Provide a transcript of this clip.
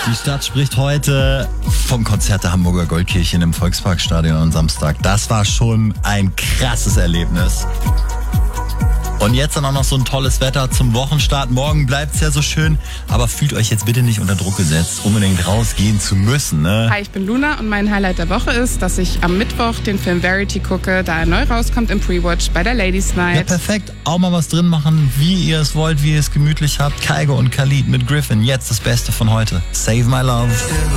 Die Stadt spricht heute vom Konzert der Hamburger Goldkirchen im Volksparkstadion am Samstag. Das war schon ein krasses Erlebnis. Und jetzt dann auch noch so ein tolles Wetter zum Wochenstart. Morgen bleibt's ja so schön, aber fühlt euch jetzt bitte nicht unter Druck gesetzt, unbedingt rausgehen zu müssen, ne? Hi, ich bin Luna und mein Highlight der Woche ist, dass ich am Mittwoch den Film Verity gucke, da er neu rauskommt im Pre-Watch bei der Ladies Night. Ja, perfekt. Auch mal was drin machen, wie ihr es wollt, wie ihr es gemütlich habt. Kygo und Khalid mit Griffin. Jetzt das Beste von heute. Save My Love.